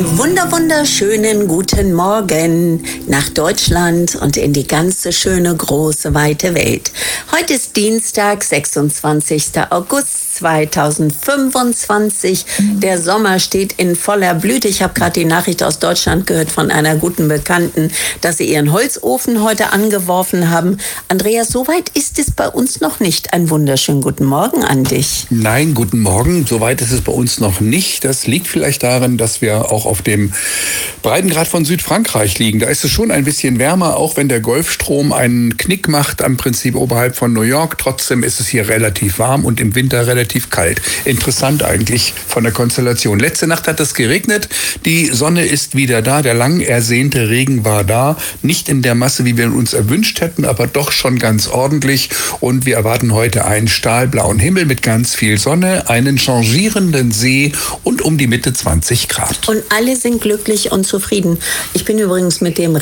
Wunderschönen guten Morgen nach Deutschland und in die ganze schöne, große, weite Welt. Heute ist Dienstag, 26. August 2025. Der Sommer steht in voller Blüte. Ich habe gerade die Nachricht aus Deutschland gehört von einer guten Bekannten, dass sie ihren Holzofen heute angeworfen haben. Andreas, soweit ist es bei uns noch nicht. Einen wunderschönen guten Morgen an dich. Nein, guten Morgen. Soweit ist es bei uns noch nicht. Das liegt vielleicht daran, dass wir auch auf dem Breitengrad von Südfrankreich liegen. Da ist es schon ein bisschen wärmer, auch wenn der Golfstrom einen Knick macht, am Prinzip oberhalb von New York. Trotzdem ist es hier relativ warm und im Winter relativ kalt. Interessant eigentlich von der Konstellation. Letzte Nacht hat es geregnet. Die Sonne ist wieder da. Der lang ersehnte Regen war da. Nicht in der Masse, wie wir uns erwünscht hätten, aber doch schon ganz ordentlich. Und wir erwarten heute einen stahlblauen Himmel mit ganz viel Sonne, einen changierenden See und um die Mitte 20 Grad. Und alle sind glücklich und zufrieden. Ich bin übrigens mit dem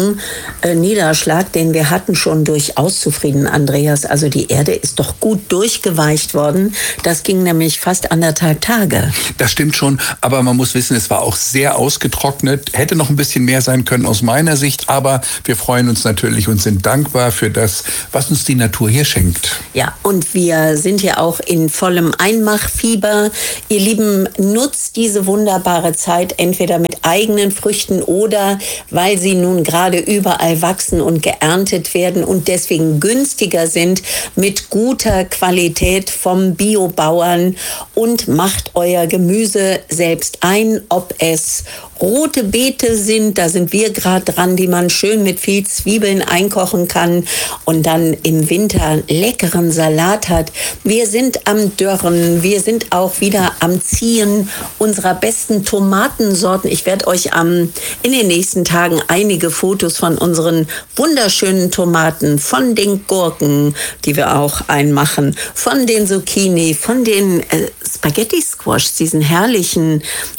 Niederschlag, den wir hatten, schon durchaus zufrieden, Andreas. Also die Erde ist doch gut durchgeweicht worden. Das ging nämlich fast 1,5 Tage. Das stimmt schon, aber man muss wissen, es war auch sehr ausgetrocknet. Hätte noch ein bisschen mehr sein können aus meiner Sicht, aber wir freuen uns natürlich und sind dankbar für das, was uns die Natur hier schenkt. Ja, und wir sind ja auch in vollem Einmachfieber. Ihr Lieben, nutzt diese wunderbare Zeit entweder mit eigenen Früchten oder weil sie nun gerade überall wachsen und geerntet werden und deswegen günstiger sind, mit guter Qualität vom Biobauern und macht euer Gemüse selbst ein, ob es rote Beete sind, da sind wir gerade dran, die man schön mit viel Zwiebeln einkochen kann und dann im Winter leckeren Salat hat. Wir sind am Dörren, wir sind auch wieder am Ziehen unserer besten Tomatensorten. Ich werde euch in den nächsten Tagen einige Fotos von unseren wunderschönen Tomaten, von den Gurken, die wir auch einmachen, von den Zucchini, von den Spaghetti Squash, diesen herrlichen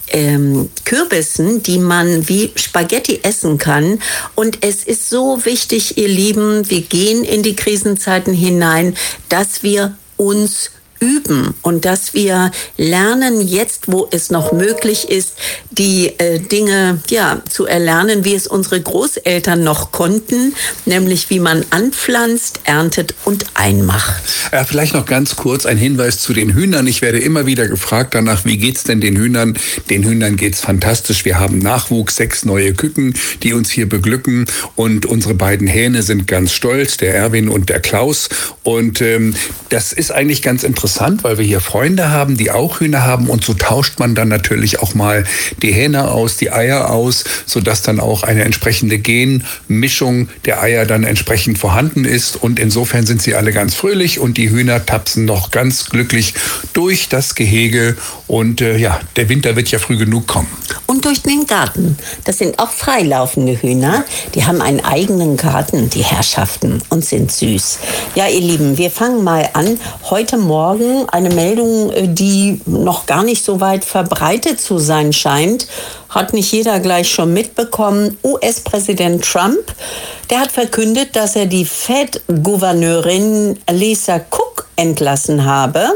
Kürbissen, die man wie Spaghetti essen kann. Und es ist so wichtig, ihr Lieben, wir gehen in die Krisenzeiten hinein, dass wir uns üben und dass wir lernen, jetzt, wo es noch möglich ist, die Dinge zu erlernen, wie es unsere Großeltern noch konnten, nämlich wie man anpflanzt, erntet und einmacht. Ja, vielleicht noch ganz kurz ein Hinweis zu den Hühnern. Ich werde immer wieder gefragt danach, wie geht's denn den Hühnern? Den Hühnern geht's fantastisch. Wir haben Nachwuchs, 6 neue Küken, die uns hier beglücken und unsere beiden Hähne sind ganz stolz, der Erwin und der Klaus. Und das ist eigentlich ganz interessant, weil wir hier Freunde haben, die auch Hühner haben und so tauscht man dann natürlich auch mal die Hähne aus, die Eier aus, sodass dann auch eine entsprechende Genmischung der Eier dann entsprechend vorhanden ist und insofern sind sie alle ganz fröhlich und die Hühner tapsen noch ganz glücklich durch das Gehege und der Winter wird ja früh genug kommen. Und durch den Garten. Das sind auch freilaufende Hühner. Die haben einen eigenen Garten, die Herrschaften, und sind süß. Ja, ihr Lieben, wir fangen mal an. Heute Morgen eine Meldung, die noch gar nicht so weit verbreitet zu sein scheint. Hat nicht jeder gleich schon mitbekommen. US-Präsident Trump, der hat verkündet, dass er die Fed-Gouverneurin Lisa Cook entlassen habe.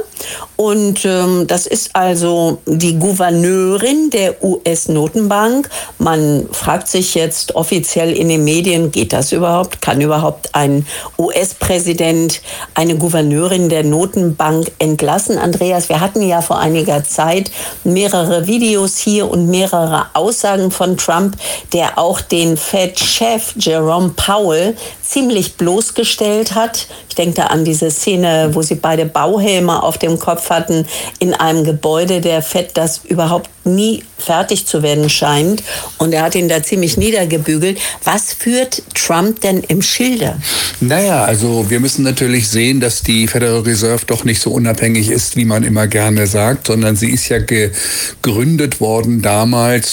Und das ist also die Gouverneurin der US-Notenbank. Man fragt sich jetzt offiziell in den Medien, geht das überhaupt? Kann überhaupt ein US-Präsident eine Gouverneurin der Notenbank entlassen? Andreas, wir hatten ja vor einiger Zeit mehrere Videos hier und mehrere Aussagen von Trump, der auch den Fed-Chef Jerome Powell ziemlich bloßgestellt hat. Ich denke da an diese Szene, wo sie beide Bauhelme auf dem Kopf hatten in einem Gebäude der Fed, das überhaupt nie fertig zu werden scheint. Und er hat ihn da ziemlich niedergebügelt. Was führt Trump denn im Schilde? Naja, also wir müssen natürlich sehen, dass die Federal Reserve doch nicht so unabhängig ist, wie man immer gerne sagt, sondern sie ist ja gegründet worden damals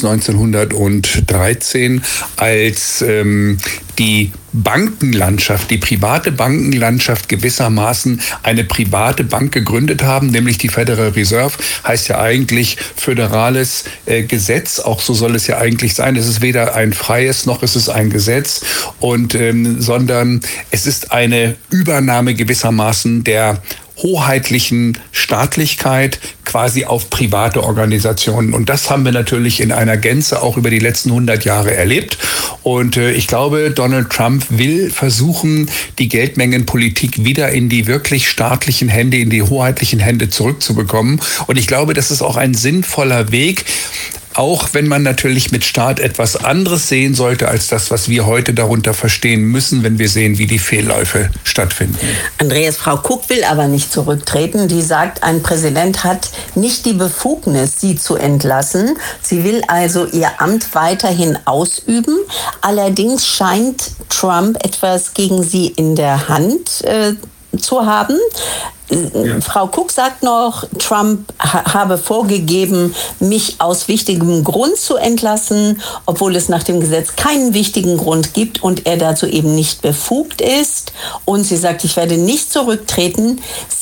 1913, als die Bankenlandschaft, die private Bankenlandschaft gewissermaßen eine private Bank gegründet haben, nämlich die Federal Reserve, heißt ja eigentlich föderales Gesetz, auch so soll es ja eigentlich sein. Es ist weder ein freies noch ist es ein Gesetz, sondern es ist eine Übernahme gewissermaßen der hoheitlichen Staatlichkeit quasi auf private Organisationen. Und das haben wir natürlich in einer Gänze auch über die letzten 100 Jahre erlebt. Und ich glaube, Donald Trump will versuchen, die Geldmengenpolitik wieder in die wirklich staatlichen Hände, in die hoheitlichen Hände zurückzubekommen. Und ich glaube, das ist auch ein sinnvoller Weg, auch wenn man natürlich mit Staat etwas anderes sehen sollte, als das, was wir heute darunter verstehen müssen, wenn wir sehen, wie die Fehlläufe stattfinden. Andreas, Frau Cook will aber nicht zurücktreten. Die sagt, ein Präsident hat nicht die Befugnis, sie zu entlassen. Sie will also ihr Amt weiterhin ausüben. Allerdings scheint Trump etwas gegen sie in der Hand zu haben. Ja. Frau Cook sagt noch, Trump habe vorgegeben, mich aus wichtigem Grund zu entlassen, obwohl es nach dem Gesetz keinen wichtigen Grund gibt und er dazu eben nicht befugt ist. Und sie sagt, ich werde nicht zurücktreten.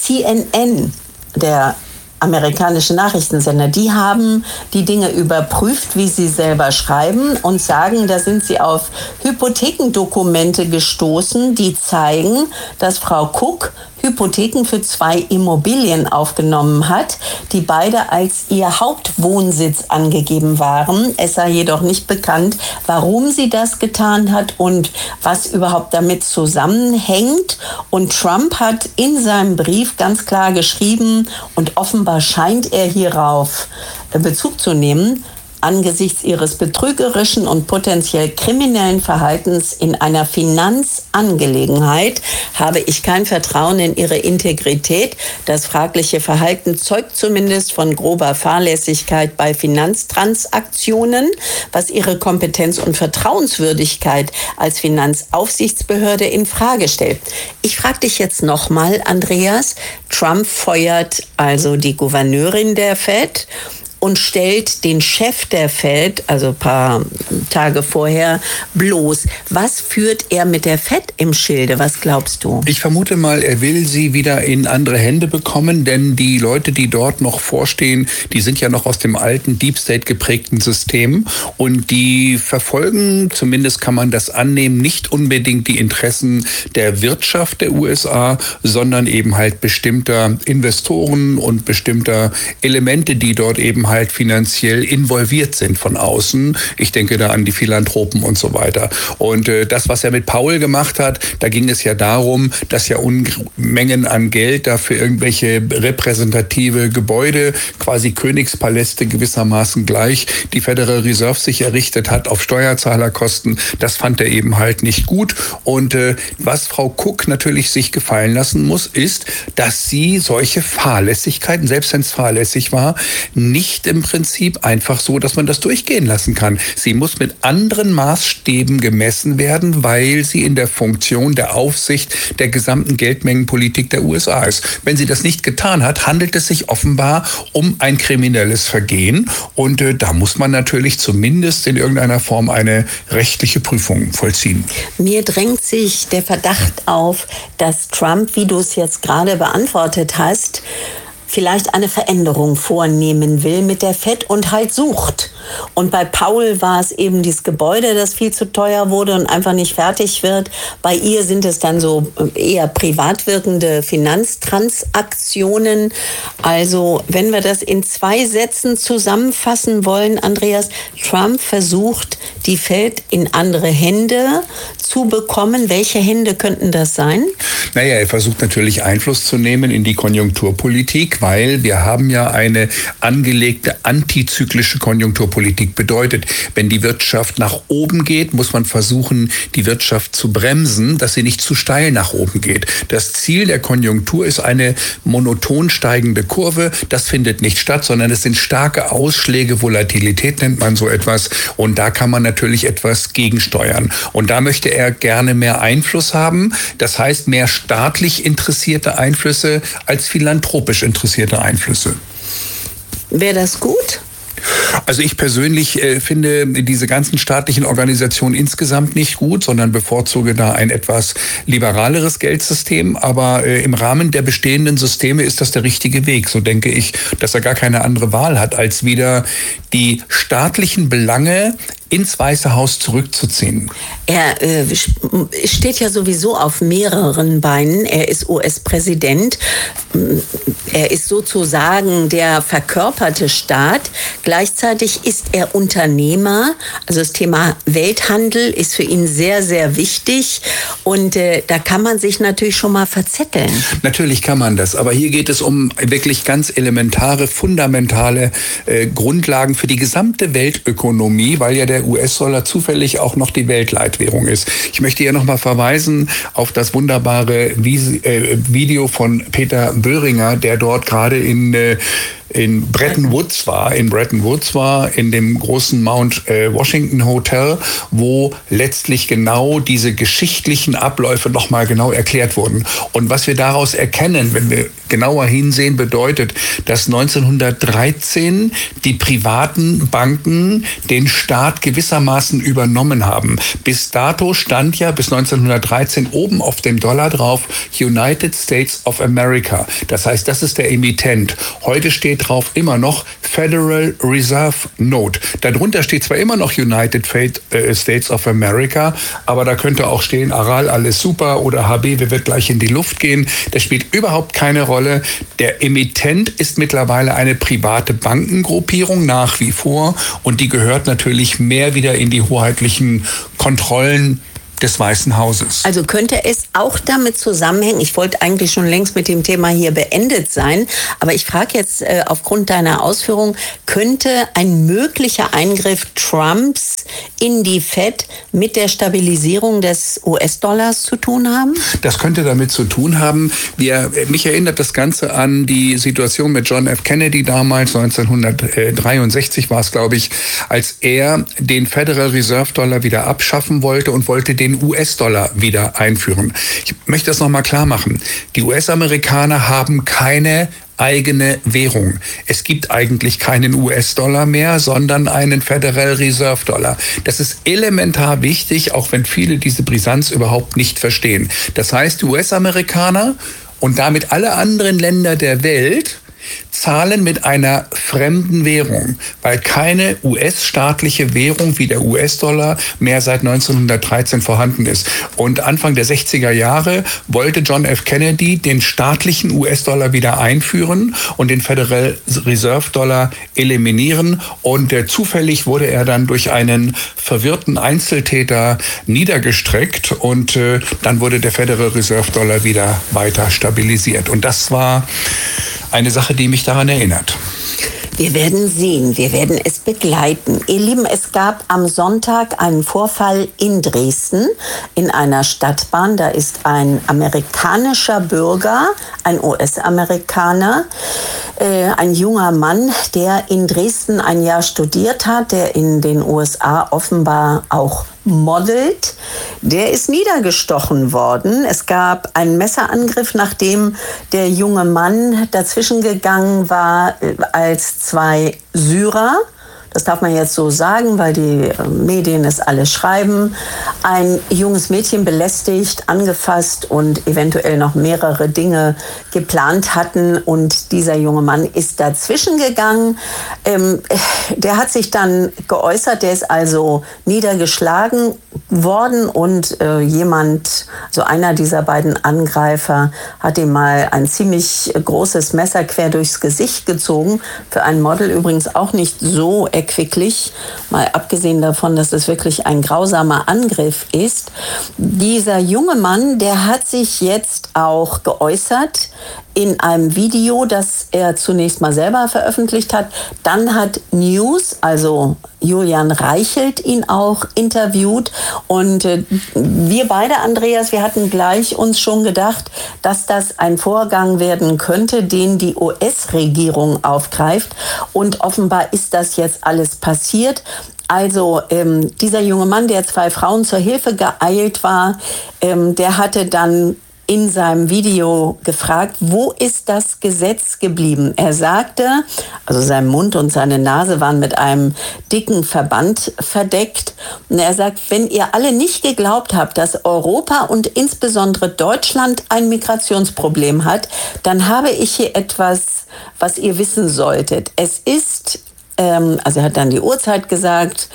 CNN, der amerikanische Nachrichtensender, die haben die Dinge überprüft, wie sie selber schreiben und sagen, da sind sie auf Hypothekendokumente gestoßen, die zeigen, dass Frau Cook Hypotheken für 2 Immobilien aufgenommen hat, die beide als ihr Hauptwohnsitz angegeben waren. Es sei jedoch nicht bekannt, warum sie das getan hat und was überhaupt damit zusammenhängt. Und Trump hat in seinem Brief ganz klar geschrieben, und offenbar scheint er hierauf Bezug zu nehmen, angesichts ihres betrügerischen und potenziell kriminellen Verhaltens in einer Finanzangelegenheit habe ich kein Vertrauen in ihre Integrität. Das fragliche Verhalten zeugt zumindest von grober Fahrlässigkeit bei Finanztransaktionen, was ihre Kompetenz und Vertrauenswürdigkeit als Finanzaufsichtsbehörde in Frage stellt. Ich frage dich jetzt nochmal, Andreas. Trump feuert also die Gouverneurin der Fed und stellt den Chef der Fed, also ein paar Tage vorher, bloß. Was führt er mit der Fed im Schilde? Was glaubst du? Ich vermute mal, er will sie wieder in andere Hände bekommen, denn die Leute, die dort noch vorstehen, die sind ja noch aus dem alten Deep State geprägten System und die verfolgen, zumindest kann man das annehmen, nicht unbedingt die Interessen der Wirtschaft der USA, sondern eben halt bestimmter Investoren und bestimmter Elemente, die dort eben halt finanziell involviert sind von außen. Ich denke da an die Philanthropen und so weiter. Und das, was er mit Powell gemacht hat, da ging es ja darum, dass ja Unmengen an Geld dafür irgendwelche repräsentative Gebäude, quasi Königspaläste gewissermaßen gleich, die Federal Reserve sich errichtet hat auf Steuerzahlerkosten. Das fand er eben halt nicht gut. Und was Frau Cook natürlich sich gefallen lassen muss, ist, dass sie solche Fahrlässigkeiten, selbst wenn es fahrlässig war, nicht im Prinzip einfach so, dass man das durchgehen lassen kann. Sie muss mit anderen Maßstäben gemessen werden, weil sie in der Funktion der Aufsicht der gesamten Geldmengenpolitik der USA ist. Wenn sie das nicht getan hat, handelt es sich offenbar um ein kriminelles Vergehen. Und da muss man natürlich zumindest in irgendeiner Form eine rechtliche Prüfung vollziehen. Mir drängt sich der Verdacht auf, dass Trump, wie du es jetzt gerade beantwortet hast, vielleicht eine Veränderung vornehmen will mit der Fed und halt sucht. Und bei Powell war es eben dieses Gebäude, das viel zu teuer wurde und einfach nicht fertig wird. Bei ihr sind es dann so eher privat wirkende Finanztransaktionen. Also wenn wir das in 2 Sätzen zusammenfassen wollen, Andreas, Trump versucht, die Fed in andere Hände zu bekommen. Welche Hände könnten das sein? Naja, er versucht natürlich Einfluss zu nehmen in die Konjunkturpolitik, weil wir haben ja eine angelegte antizyklische Konjunkturpolitik. Bedeutet, wenn die Wirtschaft nach oben geht, muss man versuchen, die Wirtschaft zu bremsen, dass sie nicht zu steil nach oben geht. Das Ziel der Konjunktur ist eine monoton steigende Kurve. Das findet nicht statt, sondern es sind starke Ausschläge. Volatilität nennt man so etwas. Und da kann man natürlich etwas gegensteuern. Und da möchte er gerne mehr Einfluss haben. Das heißt, mehr staatlich interessierte Einflüsse als philanthropisch interessierte Einflüsse. Wäre das gut? Also ich persönlich finde diese ganzen staatlichen Organisationen insgesamt nicht gut, sondern bevorzuge da ein etwas liberaleres Geldsystem. Aber im Rahmen der bestehenden Systeme ist das der richtige Weg. So denke ich, dass er gar keine andere Wahl hat, als wieder die staatlichen Belange ins Weiße Haus zurückzuziehen? Er steht ja sowieso auf mehreren Beinen. Er ist US-Präsident. Er ist sozusagen der verkörperte Staat. Gleichzeitig ist er Unternehmer. Also das Thema Welthandel ist für ihn sehr, sehr wichtig. Und da kann man sich natürlich schon mal verzetteln. Natürlich kann man das. Aber hier geht es um wirklich ganz elementare, fundamentale Grundlagen für die gesamte Weltökonomie, weil ja der US-Dollar zufällig auch noch die Weltleitwährung ist. Ich möchte hier nochmal verweisen auf das wunderbare Video von Peter Böhringer, der dort gerade in Bretton Woods war, in dem großen Mount Washington Hotel, wo letztlich genau diese geschichtlichen Abläufe nochmal genau erklärt wurden. Und was wir daraus erkennen, wenn wir genauer hinsehen, bedeutet, dass 1913 die privaten Banken den Staat gewissermaßen übernommen haben. Bis dato stand ja bis 1913 oben auf dem Dollar drauf United States of America. Das heißt, das ist der Emittent. Heute steht drauf immer noch Federal Reserve Note. Darunter steht zwar immer noch United States of America, aber da könnte auch stehen Aral, alles super oder HB, wir wird gleich in die Luft gehen. Das spielt überhaupt keine Rolle. Der Emittent ist mittlerweile eine private Bankengruppierung nach wie vor und die gehört natürlich mehr wieder in die hoheitlichen Kontrollen des Weißen Hauses. Also könnte es auch damit zusammenhängen, ich wollte eigentlich schon längst mit dem Thema hier beendet sein, aber ich frage jetzt aufgrund deiner Ausführung, könnte ein möglicher Eingriff Trumps in die Fed mit der Stabilisierung des US-Dollars zu tun haben? Das könnte damit zu tun haben. Mich erinnert das Ganze an die Situation mit John F. Kennedy damals, 1963 war es, glaube ich, als er den Federal Reserve Dollar wieder abschaffen wollte und wollte den US-Dollar wieder einführen. Ich möchte das nochmal klar machen. Die US-Amerikaner haben keine eigene Währung. Es gibt eigentlich keinen US-Dollar mehr, sondern einen Federal Reserve Dollar. Das ist elementar wichtig, auch wenn viele diese Brisanz überhaupt nicht verstehen. Das heißt, die US-Amerikaner und damit alle anderen Länder der Welt zahlen mit einer fremden Währung, weil keine US-staatliche Währung wie der US-Dollar mehr seit 1913 vorhanden ist. Und Anfang der 60er Jahre wollte John F. Kennedy den staatlichen US-Dollar wieder einführen und den Federal Reserve Dollar eliminieren. Und zufällig wurde er dann durch einen verwirrten Einzeltäter niedergestreckt und dann wurde der Federal Reserve Dollar wieder weiter stabilisiert. Und das war eine Sache, die mich daran erinnert. Wir werden sehen, wir werden es begleiten. Ihr Lieben, es gab am Sonntag einen Vorfall in Dresden in einer Stadtbahn. Da ist ein amerikanischer Bürger, ein US-Amerikaner, ein junger Mann, der in Dresden ein Jahr studiert hat, der in den USA offenbar auch modelt, der ist niedergestochen worden. Es gab einen Messerangriff, nachdem der junge Mann dazwischen gegangen war, als zwei Syrer, das darf man jetzt so sagen, weil die Medien es alle schreiben, ein junges Mädchen belästigt, angefasst und eventuell noch mehrere Dinge geplant hatten. Und dieser junge Mann ist dazwischen gegangen. Der hat sich dann geäußert, der ist also niedergeschlagen worden und so einer dieser beiden Angreifer hat ihm mal ein ziemlich großes Messer quer durchs Gesicht gezogen. Für ein Model übrigens auch nicht so erquicklich, mal abgesehen davon, dass es wirklich ein grausamer Angriff ist. Dieser junge Mann, der hat sich jetzt auch geäußert in einem Video, das er zunächst mal selber veröffentlicht hat. Dann hat News, also Julian Reichelt, ihn auch interviewt. Und wir beide, Andreas, wir hatten gleich uns schon gedacht, dass das ein Vorgang werden könnte, den die US-Regierung aufgreift. Und offenbar ist das jetzt alles passiert. Also dieser junge Mann, der zwei Frauen zur Hilfe geeilt war, der hatte dann in seinem Video gefragt, wo ist das Gesetz geblieben? Er sagte, also sein Mund und seine Nase waren mit einem dicken Verband verdeckt. Und er sagt, wenn ihr alle nicht geglaubt habt, dass Europa und insbesondere Deutschland ein Migrationsproblem hat, dann habe ich hier etwas, was ihr wissen solltet. Es ist Also er hat dann die Uhrzeit gesagt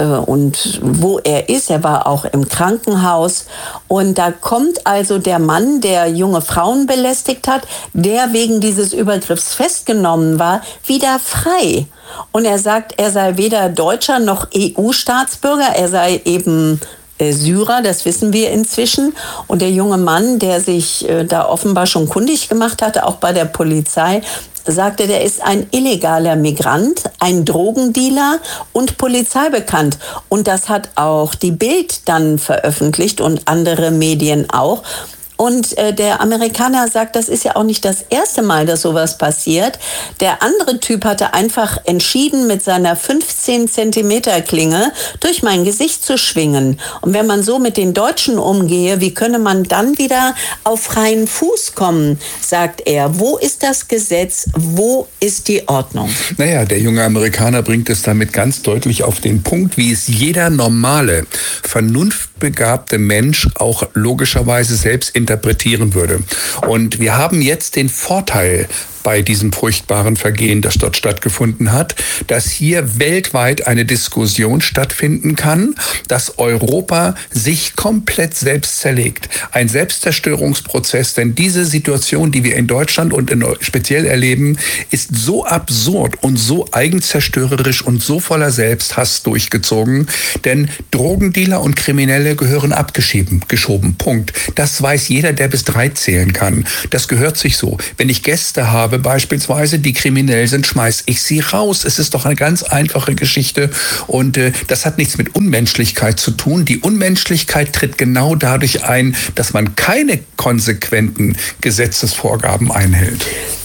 und wo er ist. Er war auch im Krankenhaus. Und da kommt also der Mann, der junge Frauen belästigt hat, der wegen dieses Übergriffs festgenommen war, wieder frei. Und er sagt, er sei weder Deutscher noch EU-Staatsbürger, er sei eben Syrer, das wissen wir inzwischen. Und der junge Mann, der sich da offenbar schon kundig gemacht hatte, auch bei der Polizei, sagte, der ist ein illegaler Migrant, ein Drogendealer und polizeibekannt. Und das hat auch die Bild dann veröffentlicht und andere Medien auch. Und der Amerikaner sagt, das ist ja auch nicht das erste Mal, dass sowas passiert. Der andere Typ hatte einfach entschieden, mit seiner 15 Zentimeter Klinge durch mein Gesicht zu schwingen. Und wenn man so mit den Deutschen umgehe, wie könne man dann wieder auf freien Fuß kommen, sagt er. Wo ist das Gesetz? Wo ist die Ordnung? Naja, der junge Amerikaner bringt es damit ganz deutlich auf den Punkt, wie es jeder normale, vernunftbegabte Mensch auch logischerweise selbst interpretieren würde. Und wir haben jetzt den Vorteil bei diesem furchtbaren Vergehen, das dort stattgefunden hat, dass hier weltweit eine Diskussion stattfinden kann, dass Europa sich komplett selbst zerlegt. Ein Selbstzerstörungsprozess, denn diese Situation, die wir in Deutschland und speziell erleben, ist so absurd und so eigenzerstörerisch und so voller Selbsthass durchgezogen, denn Drogendealer und Kriminelle gehören abgeschoben. Punkt. Das weiß jeder, der bis 3 zählen kann. Das gehört sich so. Wenn ich Gäste habe, beispielsweise, die kriminell sind, schmeiß ich sie raus. Es ist doch eine ganz einfache Geschichte und das hat nichts mit Unmenschlichkeit zu tun. Die Unmenschlichkeit tritt genau dadurch ein, dass man keine konsequenten Gesetzesvorgaben einhält.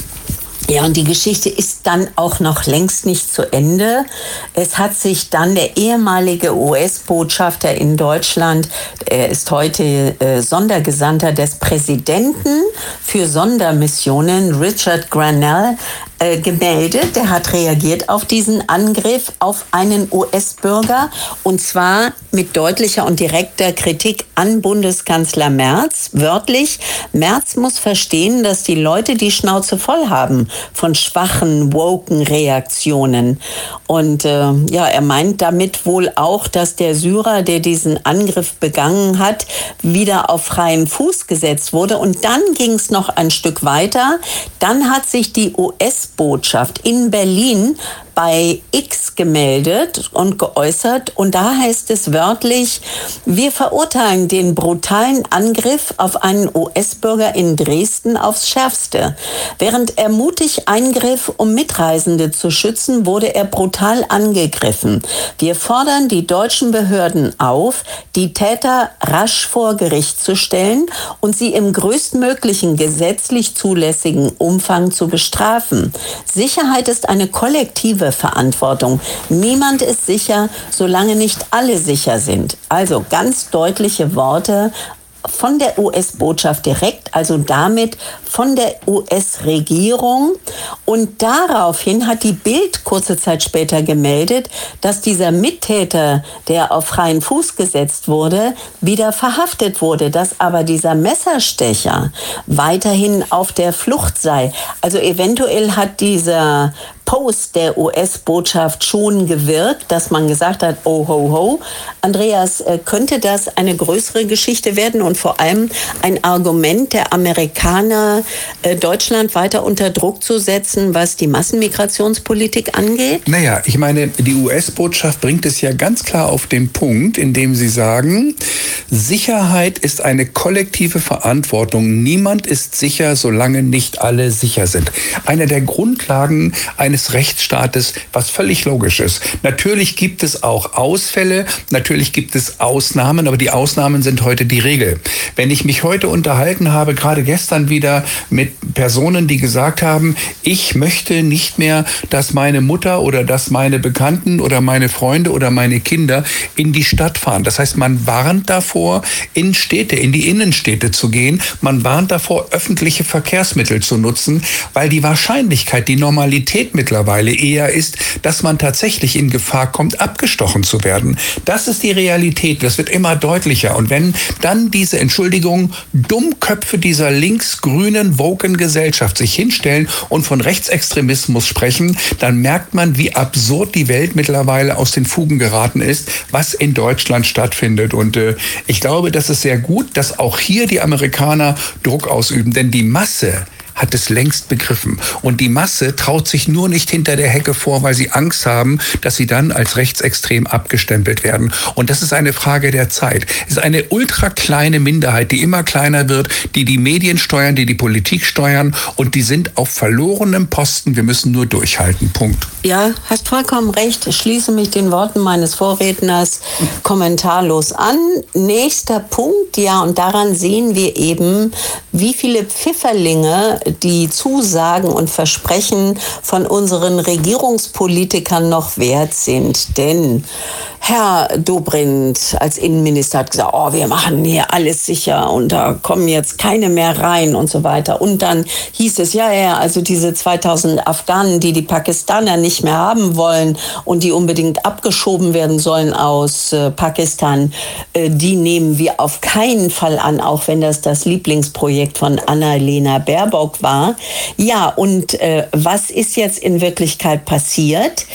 Ja, und die Geschichte ist dann auch noch längst nicht zu Ende. Es hat sich dann der ehemalige US-Botschafter in Deutschland, er ist heute Sondergesandter des Präsidenten für Sondermissionen, Richard Grenell, gemeldet. Der hat reagiert auf diesen Angriff auf einen US-Bürger und zwar mit deutlicher und direkter Kritik an Bundeskanzler Merz. Wörtlich, Merz muss verstehen, dass die Leute die Schnauze voll haben von schwachen, woken Reaktionen. Und er meint damit wohl auch, dass der Syrer, der diesen Angriff begangen hat, wieder auf freien Fuß gesetzt wurde. Und dann ging es noch ein Stück weiter. Dann hat sich die US-Botschaft in Berlin bei X gemeldet und geäußert. Und da heißt es wörtlich, wir verurteilen den brutalen Angriff auf einen US-Bürger in Dresden aufs Schärfste. Während er mutig eingriff, um Mitreisende zu schützen, wurde er brutal angegriffen. Wir fordern die deutschen Behörden auf, die Täter rasch vor Gericht zu stellen und sie im größtmöglichen gesetzlich zulässigen Umfang zu bestrafen. Sicherheit ist eine kollektive Verantwortung. Niemand ist sicher, solange nicht alle sicher sind. Also ganz deutliche Worte von der US-Botschaft direkt, also damit von der US-Regierung. Und daraufhin hat die Bild kurze Zeit später gemeldet, dass dieser Mittäter, der auf freien Fuß gesetzt wurde, wieder verhaftet wurde, dass aber dieser Messerstecher weiterhin auf der Flucht sei. Also eventuell hat dieser Post der US-Botschaft schon gewirkt, dass man gesagt hat, oh ho ho. Andreas, könnte das eine größere Geschichte werden und vor allem ein Argument der Amerikaner, Deutschland weiter unter Druck zu setzen, was die Massenmigrationspolitik angeht? Naja, ich meine, die US-Botschaft bringt es ja ganz klar auf den Punkt, indem sie sagen, Sicherheit ist eine kollektive Verantwortung. Niemand ist sicher, solange nicht alle sicher sind. Eine der Grundlagen eines Rechtsstaates, was völlig logisch ist. Natürlich gibt es auch Ausfälle, natürlich gibt es Ausnahmen, aber die Ausnahmen sind heute die Regel. Wenn ich mich heute unterhalten habe, gerade gestern wieder mit Personen, die gesagt haben, ich möchte nicht mehr, dass meine Mutter oder dass meine Bekannten oder meine Freunde oder meine Kinder in die Stadt fahren. Das heißt, man warnt davor, davor, in Städte, in die Innenstädte zu gehen. Man warnt davor, öffentliche Verkehrsmittel zu nutzen, weil die Wahrscheinlichkeit, die Normalität mittlerweile eher ist, dass man tatsächlich in Gefahr kommt, abgestochen zu werden. Das ist die Realität. Das wird immer deutlicher. Und wenn dann diese, Entschuldigung, Dummköpfe dieser linksgrünen, woken Gesellschaft sich hinstellen und von Rechtsextremismus sprechen, dann merkt man, wie absurd die Welt mittlerweile aus den Fugen geraten ist, was in Deutschland stattfindet. Und ich glaube, das ist sehr gut, dass auch hier die Amerikaner Druck ausüben, denn die Masse hat es längst begriffen. Und die Masse traut sich nur nicht hinter der Hecke vor, weil sie Angst haben, dass sie dann als rechtsextrem abgestempelt werden. Und das ist eine Frage der Zeit. Es ist eine ultra kleine Minderheit, die immer kleiner wird, die die Medien steuern, die die Politik steuern, und die sind auf verlorenem Posten. Wir müssen nur durchhalten. Punkt. Ja, hast vollkommen recht. Ich schließe mich den Worten meines Vorredners kommentarlos an. Nächster Punkt, ja, und daran sehen wir eben, wie viele Pfifferlinge die Zusagen und Versprechen von unseren Regierungspolitikern noch wert sind. Denn Herr Dobrindt als Innenminister hat gesagt, wir machen hier alles sicher und da kommen jetzt keine mehr rein und so weiter. Und dann hieß es, also diese 2000 Afghanen, die Pakistaner nicht mehr haben wollen und die unbedingt abgeschoben werden sollen aus Pakistan, die nehmen wir auf keinen Fall an, auch wenn das Lieblingsprojekt von Annalena Baerbock war. Ja, und was ist jetzt in Wirklichkeit passiert?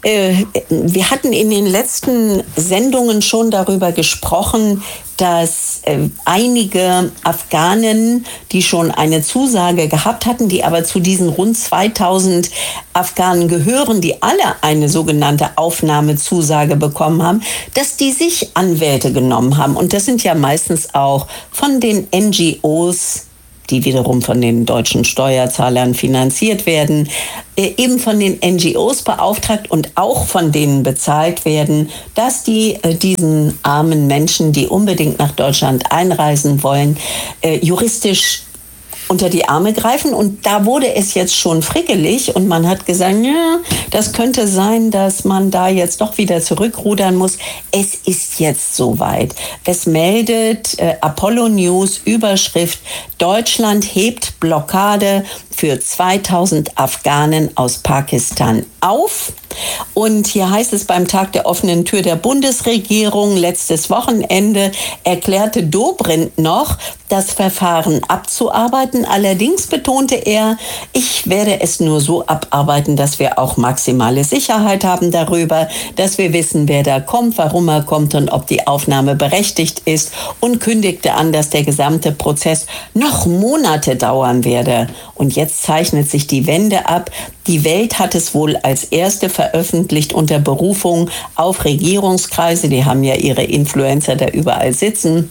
Wir hatten in den letzten Sendungen schon darüber gesprochen, dass einige Afghanen, die schon eine Zusage gehabt hatten, die aber zu diesen rund 2000 Afghanen gehören, die alle eine sogenannte Aufnahmezusage bekommen haben, dass die sich Anwälte genommen haben. Und das sind ja meistens auch von den NGOs, die wiederum von den deutschen Steuerzahlern finanziert werden, eben von den NGOs beauftragt und auch von denen bezahlt werden, dass die diesen armen Menschen, die unbedingt nach Deutschland einreisen wollen, juristisch unter die Arme greifen. Und da wurde es jetzt schon frickelig und man hat gesagt, ja, das könnte sein, dass man da jetzt doch wieder zurückrudern muss. Es ist jetzt soweit. Es meldet Apollo News, Überschrift: Deutschland hebt Blockade für 2000 Afghanen aus Pakistan auf. Und hier heißt es, beim Tag der offenen Tür der Bundesregierung letztes Wochenende erklärte Dobrindt noch, das Verfahren abzuarbeiten. Allerdings betonte er, ich werde es nur so abarbeiten, dass wir auch maximale Sicherheit haben darüber, dass wir wissen, wer da kommt, warum er kommt und ob die Aufnahme berechtigt ist, und kündigte an, dass der gesamte Prozess noch Monate dauern werde. Und jetzt zeichnet sich die Wende ab. Die Welt hat es wohl als erste veröffentlicht unter Berufung auf Regierungskreise. Die haben ja ihre Influencer da überall sitzen.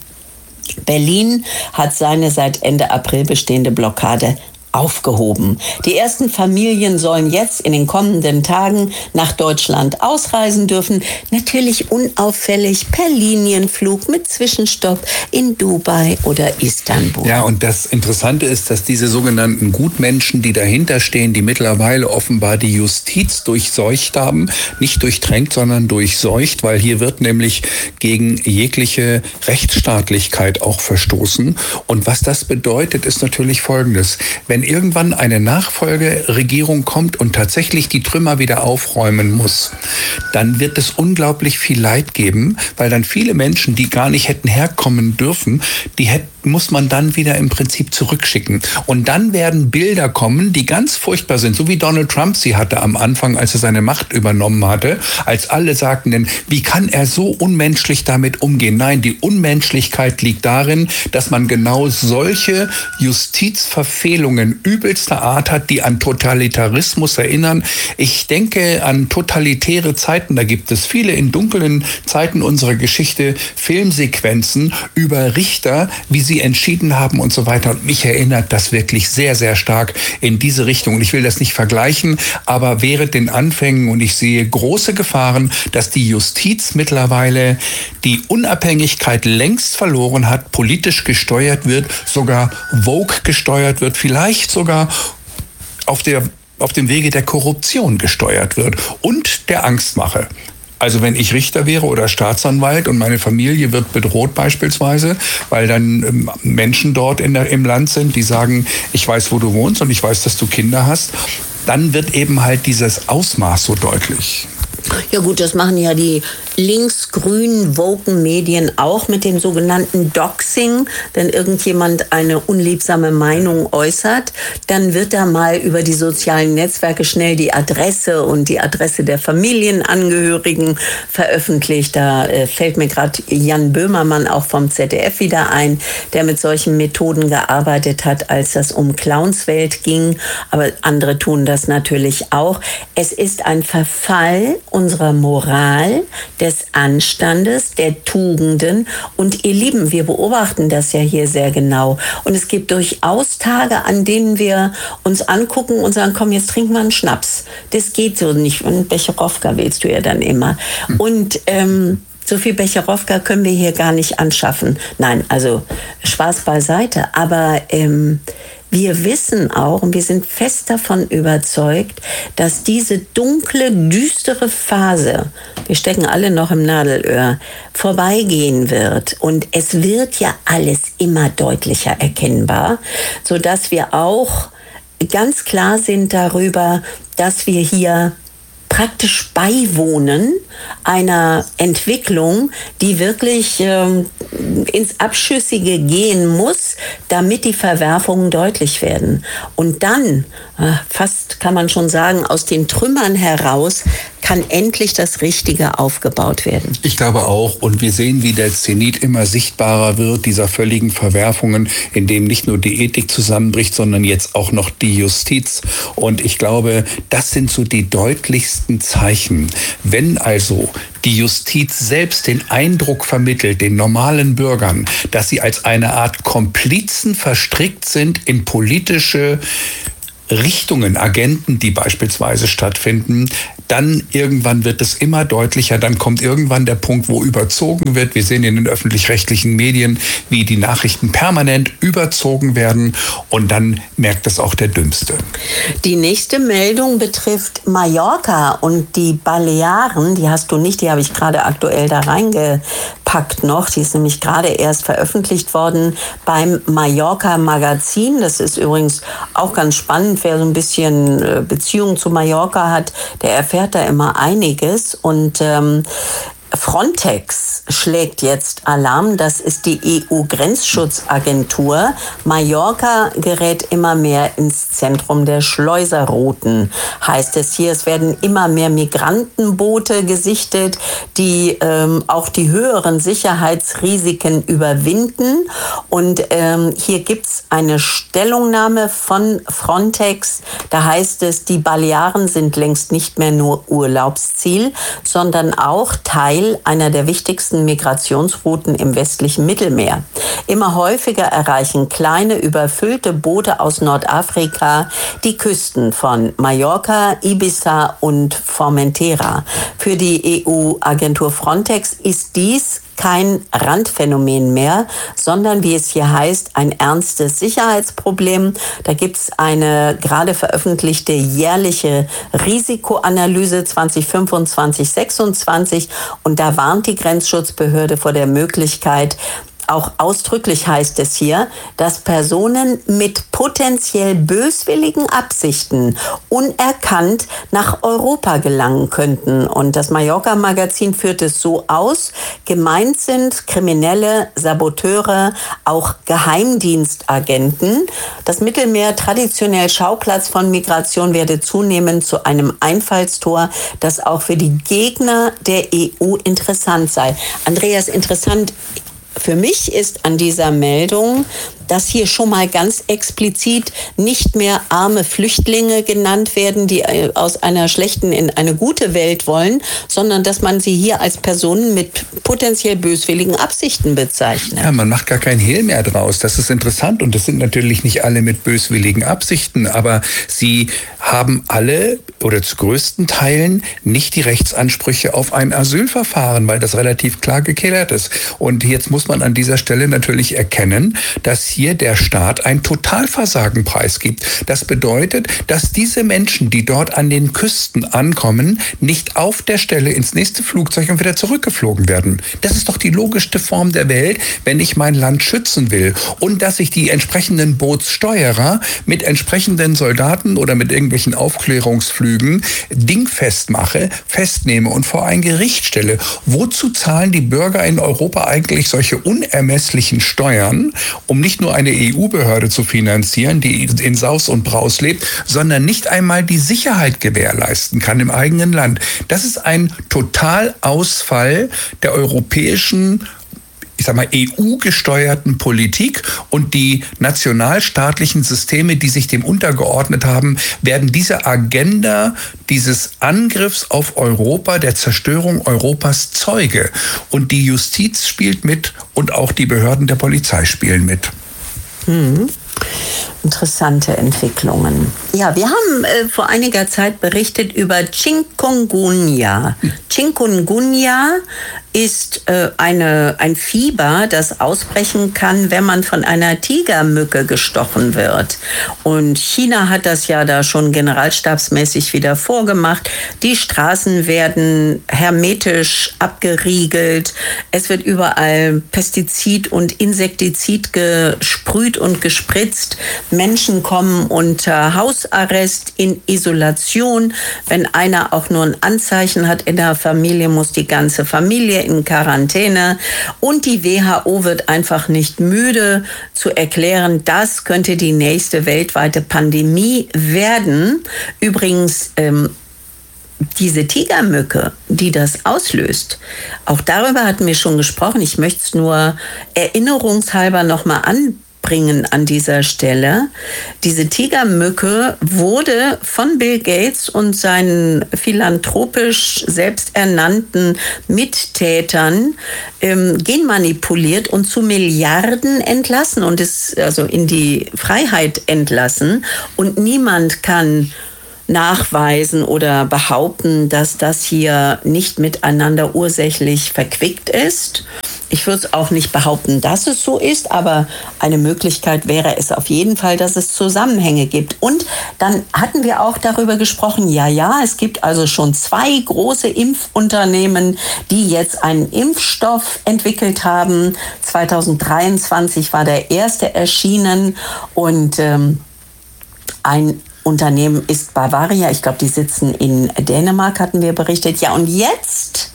Berlin hat seine seit Ende April bestehende Blockade aufgehoben. Die ersten Familien sollen jetzt in den kommenden Tagen nach Deutschland ausreisen dürfen. Natürlich unauffällig per Linienflug mit Zwischenstopp in Dubai oder Istanbul. Ja, und das Interessante ist, dass diese sogenannten Gutmenschen, die dahinter stehen, die mittlerweile offenbar die Justiz durchseucht haben, nicht durchtränkt, sondern durchseucht, weil hier wird nämlich gegen jegliche Rechtsstaatlichkeit auch verstoßen. Und was das bedeutet, ist natürlich Folgendes: Wenn irgendwann eine Nachfolgeregierung kommt und tatsächlich die Trümmer wieder aufräumen muss, dann wird es unglaublich viel Leid geben, weil dann viele Menschen, die gar nicht hätten herkommen dürfen, muss man dann wieder im Prinzip zurückschicken. Und dann werden Bilder kommen, die ganz furchtbar sind, so wie Donald Trump sie hatte am Anfang, als er seine Macht übernommen hatte, als alle sagten, denn wie kann er so unmenschlich damit umgehen? Nein, die Unmenschlichkeit liegt darin, dass man genau solche Justizverfehlungen übelster Art hat, die an Totalitarismus erinnern. Ich denke an totalitäre Zeiten, da gibt es viele in dunklen Zeiten unserer Geschichte Filmsequenzen über Richter, wie sie entschieden haben und so weiter. Und mich erinnert das wirklich sehr, sehr stark in diese Richtung. Und ich will das nicht vergleichen, aber während den Anfängen, und ich sehe große Gefahren, dass die Justiz mittlerweile die Unabhängigkeit längst verloren hat, politisch gesteuert wird, sogar woke gesteuert wird, vielleicht sogar auf dem Wege der Korruption gesteuert wird und der Angstmache. Also wenn ich Richter wäre oder Staatsanwalt und meine Familie wird bedroht beispielsweise, weil dann Menschen dort im Land sind, die sagen, ich weiß, wo du wohnst und ich weiß, dass du Kinder hast, dann wird eben halt dieses Ausmaß so deutlich. Ja gut, das machen ja die linksgrünen woken Medien auch mit dem sogenannten Doxing. Wenn irgendjemand eine unliebsame Meinung äußert, dann wird da mal über die sozialen Netzwerke schnell die Adresse und die Adresse der Familienangehörigen veröffentlicht. Da fällt mir gerade Jan Böhmermann auch vom ZDF wieder ein, der mit solchen Methoden gearbeitet hat, als das um Clownswelt ging. Aber andere tun das natürlich auch. Es ist ein Verfall unserer Moral, des Anstandes, der Tugenden. Und ihr Lieben, wir beobachten das ja hier sehr genau. Und es gibt durchaus Tage, an denen wir uns angucken und sagen, komm, jetzt trinken wir einen Schnaps. Das geht so nicht. Und Becherowka willst du ja dann immer. Und so viel Becherowka können wir hier gar nicht anschaffen. Nein, also Spaß beiseite. Aber wir wissen auch und wir sind fest davon überzeugt, dass diese dunkle, düstere Phase, wir stecken alle noch im Nadelöhr, vorbeigehen wird. Und es wird ja alles immer deutlicher erkennbar, sodass wir auch ganz klar sind darüber, dass wir hier praktisch beiwohnen einer Entwicklung, die wirklich ins Abschüssige gehen muss, damit die Verwerfungen deutlich werden. Und dann, fast kann man schon sagen, aus den Trümmern heraus kann endlich das Richtige aufgebaut werden. Ich glaube auch. Und wir sehen, wie der Zenit immer sichtbarer wird, dieser völligen Verwerfungen, in dem nicht nur die Ethik zusammenbricht, sondern jetzt auch noch die Justiz. Und ich glaube, das sind so die deutlichsten Zeichen. Wenn also die Justiz selbst den Eindruck vermittelt, den normalen Bürgern, dass sie als eine Art Komplizen verstrickt sind in politische Richtungen, Agenten, die beispielsweise stattfinden, dann irgendwann wird es immer deutlicher, dann kommt irgendwann der Punkt, wo überzogen wird. Wir sehen in den öffentlich-rechtlichen Medien, wie die Nachrichten permanent überzogen werden und dann merkt das auch der Dümmste. Die nächste Meldung betrifft Mallorca und die Balearen, die hast du nicht, die habe ich gerade aktuell da reingepackt noch, die ist nämlich gerade erst veröffentlicht worden beim Mallorca Magazin. Das ist übrigens auch ganz spannend, wer so ein bisschen Beziehung zu Mallorca hat, der erfährt da immer einiges. Und Frontex schlägt jetzt Alarm, das ist die EU-Grenzschutzagentur. Mallorca gerät immer mehr ins Zentrum der Schleuserrouten, heißt es hier. Es werden immer mehr Migrantenboote gesichtet, die auch die höheren Sicherheitsrisiken überwinden. Und hier gibt's eine Stellungnahme von Frontex. Da heißt es, die Balearen sind längst nicht mehr nur Urlaubsziel, sondern auch Teil einer der wichtigsten Migrationsrouten im westlichen Mittelmeer. Immer häufiger erreichen kleine, überfüllte Boote aus Nordafrika die Küsten von Mallorca, Ibiza und Formentera. Für die EU-Agentur Frontex ist dies kein Randphänomen mehr, sondern, wie es hier heißt, ein ernstes Sicherheitsproblem. Da gibt es eine gerade veröffentlichte jährliche Risikoanalyse 2025-26 und da warnt die Grenzschutzbehörde vor der Möglichkeit, auch ausdrücklich heißt es hier, dass Personen mit potenziell böswilligen Absichten unerkannt nach Europa gelangen könnten. Und das Mallorca-Magazin führt es so aus. Gemeint sind Kriminelle, Saboteure, auch Geheimdienstagenten. Das Mittelmeer, traditionell Schauplatz von Migration, werde zunehmend zu einem Einfallstor, das auch für die Gegner der EU interessant sei. Andreas, interessant für mich ist an dieser Meldung, dass hier schon mal ganz explizit nicht mehr arme Flüchtlinge genannt werden, die aus einer schlechten in eine gute Welt wollen, sondern dass man sie hier als Personen mit potenziell böswilligen Absichten bezeichnet. Ja, man macht gar kein Hehl mehr draus. Das ist interessant und das sind natürlich nicht alle mit böswilligen Absichten, aber sie haben alle oder zu größten Teilen nicht die Rechtsansprüche auf ein Asylverfahren, weil das relativ klar geklärt ist. Und jetzt muss man an dieser Stelle natürlich erkennen, dass hier der Staat ein Totalversagen preisgibt. Das bedeutet, dass diese Menschen, die dort an den Küsten ankommen, nicht auf der Stelle ins nächste Flugzeug und wieder zurückgeflogen werden. Das ist doch die logischste Form der Welt, wenn ich mein Land schützen will. Und dass ich die entsprechenden Bootssteuerer mit entsprechenden Soldaten oder mit irgendwelchen Aufklärungsflügen dingfest mache, festnehme und vor ein Gericht stelle. Wozu zahlen die Bürger in Europa eigentlich solche unermesslichen Steuern, um nicht nur eine EU-Behörde zu finanzieren, die in Saus und Braus lebt, sondern nicht einmal die Sicherheit gewährleisten kann im eigenen Land? Das ist ein Totalausfall der europäischen, ich sag mal, EU-gesteuerten Politik, und die nationalstaatlichen Systeme, die sich dem untergeordnet haben, werden dieser Agenda dieses Angriffs auf Europa, der Zerstörung Europas Zeuge. Und die Justiz spielt mit und auch die Behörden der Polizei spielen mit. Interessante Entwicklungen. Ja, wir haben vor einiger Zeit berichtet über Chikungunya. Chikungunya ist ein Fieber, das ausbrechen kann, wenn man von einer Tigermücke gestochen wird. Und China hat das ja da schon generalstabsmäßig wieder vorgemacht. Die Straßen werden hermetisch abgeriegelt. Es wird überall Pestizid und Insektizid gesprüht und gespritzt. Menschen kommen unter Hausarrest, in Isolation. Wenn einer auch nur ein Anzeichen hat in der Familie, muss die ganze Familie in Quarantäne. Und die WHO wird einfach nicht müde zu erklären, das könnte die nächste weltweite Pandemie werden. Übrigens, diese Tigermücke, die das auslöst, auch darüber hatten wir schon gesprochen. Ich möchte es nur erinnerungshalber nochmal anbringen an dieser Stelle. Diese Tigermücke wurde von Bill Gates und seinen philanthropisch selbsternannten Mittätern genmanipuliert und zu Milliarden entlassen und ist also in die Freiheit entlassen. Und niemand kann nachweisen oder behaupten, dass das hier nicht miteinander ursächlich verquickt ist. Ich würde es auch nicht behaupten, dass es so ist, aber eine Möglichkeit wäre es auf jeden Fall, dass es Zusammenhänge gibt. Und dann hatten wir auch darüber gesprochen, es gibt also schon 2 große Impfunternehmen, die jetzt einen Impfstoff entwickelt haben. 2023 war der erste erschienen und ein Unternehmen ist Bavaria. Ich glaube, die sitzen in Dänemark, hatten wir berichtet. Ja, und jetzt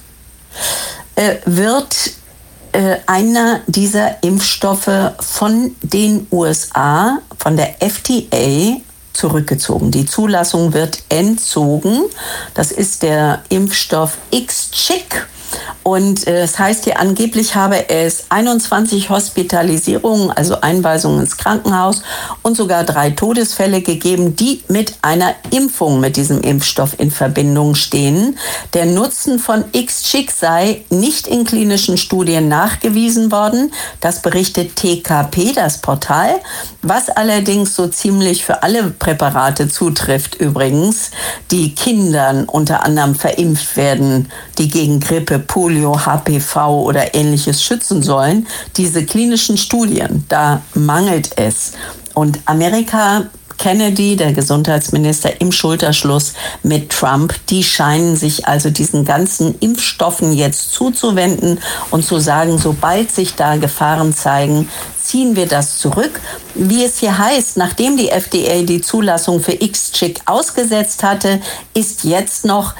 wird einer dieser Impfstoffe von den USA, von der FDA, zurückgezogen. Die Zulassung wird entzogen. Das ist der Impfstoff IXCHIQ. Und es heißt hier, angeblich habe es 21 Hospitalisierungen, also Einweisungen ins Krankenhaus und sogar 3 Todesfälle gegeben, die mit einer Impfung mit diesem Impfstoff in Verbindung stehen. Der Nutzen von IXCHIQ sei nicht in klinischen Studien nachgewiesen worden. Das berichtet TKP, das Portal, was allerdings so ziemlich für alle Präparate zutrifft übrigens, die Kindern unter anderem verimpft werden, die gegen Grippe, Polio, HPV oder Ähnliches schützen sollen. Diese klinischen Studien, da mangelt es. Und Amerika, Kennedy, der Gesundheitsminister, im Schulterschluss mit Trump, die scheinen sich also diesen ganzen Impfstoffen jetzt zuzuwenden und zu sagen, sobald sich da Gefahren zeigen, ziehen wir das zurück. Wie es hier heißt, nachdem die FDA die Zulassung für IXCHIQ ausgesetzt hatte, ist jetzt noch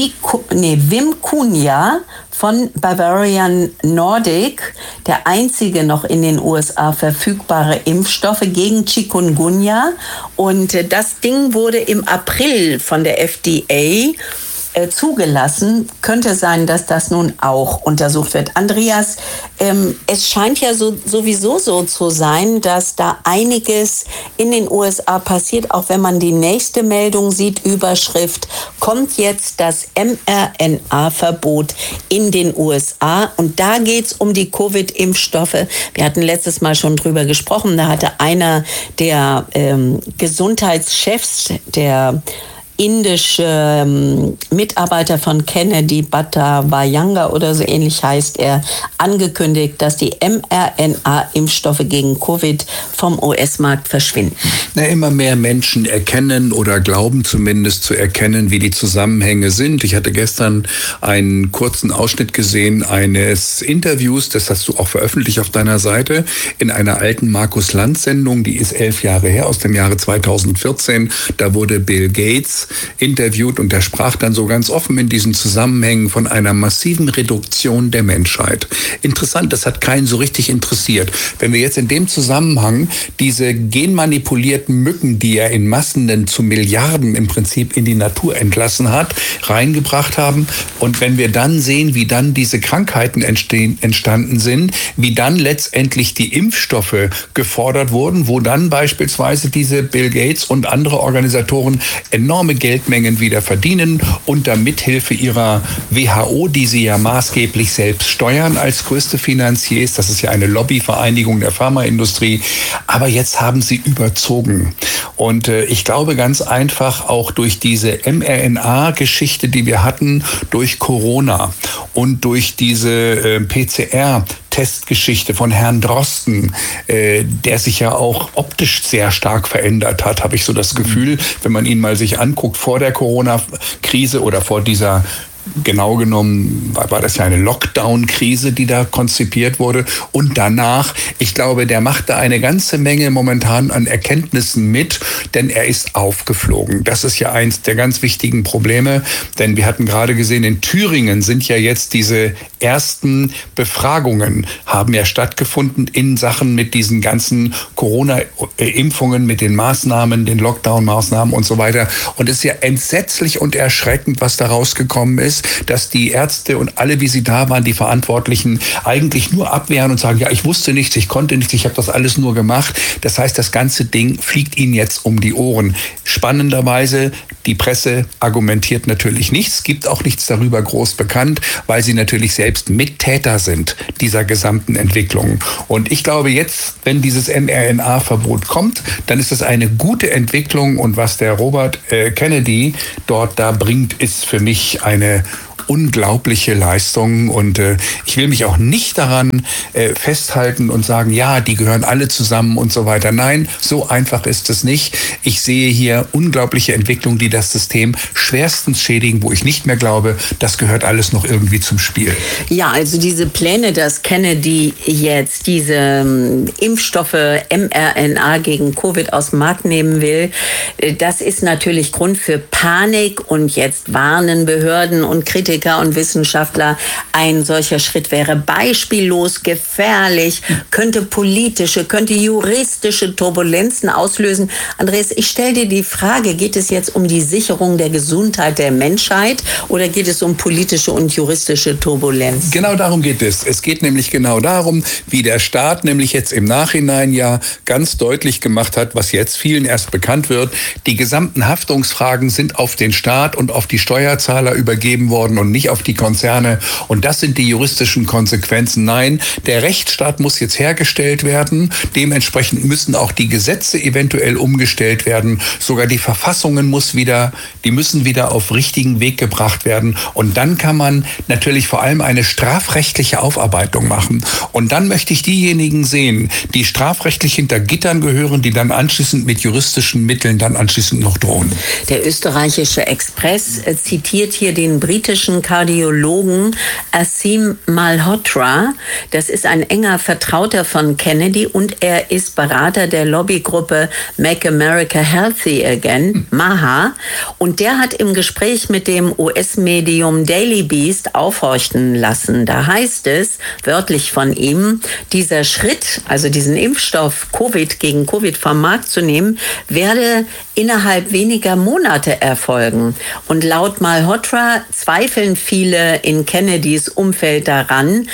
Vimkunya von Bavarian Nordic der einzige noch in den USA verfügbare Impfstoffe gegen Chikungunya. Und das Ding wurde im April von der FDA zugelassen. Könnte sein, dass das nun auch untersucht wird. Andreas, es scheint ja sowieso so zu sein, dass da einiges in den USA passiert, auch wenn man die nächste Meldung sieht, Überschrift, kommt jetzt das mRNA-Verbot in den USA. Und da geht es um die Covid-Impfstoffe. Wir hatten letztes Mal schon drüber gesprochen. Da hatte einer der Gesundheitschefs der indische Mitarbeiter von Kennedy, Bhatta Vayanga oder so ähnlich heißt er, angekündigt, dass die mRNA-Impfstoffe gegen Covid vom US-Markt verschwinden. Immer mehr Menschen erkennen oder glauben zumindest zu erkennen, wie die Zusammenhänge sind. Ich hatte gestern einen kurzen Ausschnitt gesehen eines Interviews, das hast du auch veröffentlicht auf deiner Seite, in einer alten Markus-Lanz-Sendung, die ist 11 Jahre her, aus dem Jahre 2014. Da wurde Bill Gates interviewt und der sprach dann so ganz offen in diesen Zusammenhängen von einer massiven Reduktion der Menschheit. Interessant, das hat keinen so richtig interessiert. Wenn wir jetzt in dem Zusammenhang diese genmanipulierten Mücken, die er in Massen zu Milliarden im Prinzip in die Natur entlassen hat, reingebracht haben und wenn wir dann sehen, wie dann diese Krankheiten entstanden sind, wie dann letztendlich die Impfstoffe gefordert wurden, wo dann beispielsweise diese Bill Gates und andere Organisatoren enorme Geldmengen wieder verdienen unter Mithilfe ihrer WHO, die sie ja maßgeblich selbst steuern als größte Finanziers. Das ist ja eine Lobbyvereinigung der Pharmaindustrie. Aber jetzt haben sie überzogen. Und ich glaube ganz einfach auch durch diese mRNA-Geschichte, die wir hatten, durch Corona und durch diese PCR-Testgeschichte von Herrn Drosten, der sich ja auch optisch sehr stark verändert hat, habe ich so das Gefühl, wenn man ihn mal sich anguckt vor der Corona-Krise oder vor dieser, genau genommen war das ja eine Lockdown-Krise, die da konzipiert wurde. Und danach, ich glaube, der macht da eine ganze Menge momentan an Erkenntnissen mit, denn er ist aufgeflogen. Das ist ja eins der ganz wichtigen Probleme, denn wir hatten gerade gesehen, in Thüringen sind ja jetzt diese ersten Befragungen, haben ja stattgefunden in Sachen mit diesen ganzen Corona-Impfungen, mit den Maßnahmen, den Lockdown-Maßnahmen und so weiter. Und es ist ja entsetzlich und erschreckend, was da rausgekommen ist, dass die Ärzte und alle, wie sie da waren, die Verantwortlichen, eigentlich nur abwehren und sagen, ja, ich wusste nichts, ich konnte nichts, ich habe das alles nur gemacht. Das heißt, das ganze Ding fliegt ihnen jetzt um die Ohren. Spannenderweise, die Presse argumentiert natürlich nichts, gibt auch nichts darüber groß bekannt, weil sie natürlich selbst Mittäter sind dieser gesamten Entwicklung. Und ich glaube jetzt, wenn dieses mRNA-Verbot kommt, dann ist das eine gute Entwicklung und was der Robert Kennedy dort da bringt, ist für mich eine unglaubliche Leistung und ich will mich auch nicht daran festhalten und sagen, ja, die gehören alle zusammen und so weiter. Nein, so einfach ist es nicht. Ich sehe hier unglaubliche Entwicklungen, die das System schwerstens schädigen, wo ich nicht mehr glaube, das gehört alles noch irgendwie zum Spiel. Ja, also diese Pläne, dass Kennedy jetzt diese Impfstoffe mRNA gegen Covid aus dem Markt nehmen will, das ist natürlich Grund für Panik und jetzt warnen Behörden und Kritiker und Wissenschaftler, ein solcher Schritt wäre beispiellos gefährlich, könnte politische, könnte juristische Turbulenzen auslösen. Andreas, ich stelle dir die Frage, geht es jetzt um die Sicherung der Gesundheit der Menschheit oder geht es um politische und juristische Turbulenz? Genau darum geht es. Es geht nämlich genau darum, wie der Staat nämlich jetzt im Nachhinein ja ganz deutlich gemacht hat, was jetzt vielen erst bekannt wird. Die gesamten Haftungsfragen sind auf den Staat und auf die Steuerzahler übergeben worden und nicht auf die Konzerne. Und das sind die juristischen Konsequenzen. Nein, der Rechtsstaat muss jetzt hergestellt werden. Dementsprechend müssen auch die Gesetze eventuell umgestellt werden. Sogar die Verfassungen müssen wieder auf richtigen Weg gebracht werden. Und dann kann man natürlich vor allem eine strafrechtliche Aufarbeitung machen. Und dann möchte ich diejenigen sehen, die strafrechtlich hinter Gittern gehören, die dann anschließend mit juristischen Mitteln dann anschließend noch drohen. Der österreichische Express zitiert hier den britischen Kardiologen Asim Malhotra. Das ist ein enger Vertrauter von Kennedy und er ist Berater der Lobbygruppe Make America Healthy Again, MAHA. Und der hat im Gespräch mit dem US-Medium Daily Beast aufhorchen lassen. Da heißt es, wörtlich von ihm, dieser Schritt, also diesen Impfstoff gegen Covid vom Markt zu nehmen, werde innerhalb weniger Monate erfolgen. Und laut Malhotra zweifeln viele in Kennedys Umfeld daran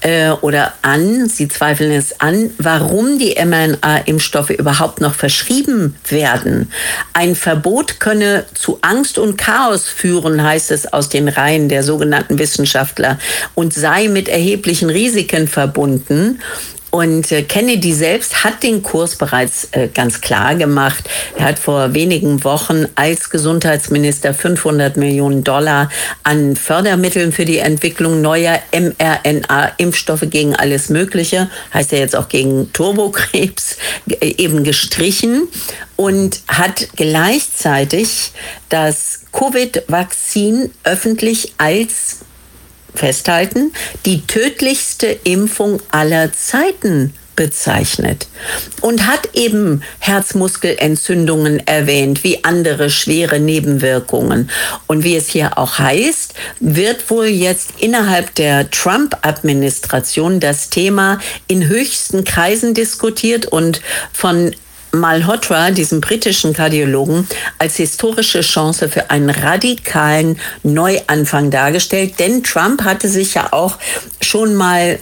sie zweifeln es an, warum die mRNA-Impfstoffe überhaupt noch verschrieben werden. Ein Verbot könne zu Angst und Chaos führen, heißt es aus den Reihen der sogenannten Wissenschaftler, und sei mit erheblichen Risiken verbunden. Und Kennedy selbst hat den Kurs bereits ganz klar gemacht. Er hat vor wenigen Wochen als Gesundheitsminister $500 Millionen an Fördermitteln für die Entwicklung neuer mRNA-Impfstoffe gegen alles Mögliche, heißt ja jetzt auch gegen Turbokrebs, eben gestrichen und hat gleichzeitig das Covid-Vakzin öffentlich als festhalten, die tödlichste Impfung aller Zeiten bezeichnet und hat eben Herzmuskelentzündungen erwähnt, wie andere schwere Nebenwirkungen. Und wie es hier auch heißt, wird wohl jetzt innerhalb der Trump-Administration das Thema in höchsten Kreisen diskutiert und von Malhotra, diesem britischen Kardiologen, als historische Chance für einen radikalen Neuanfang dargestellt. Denn Trump hatte sich ja auch schon mal,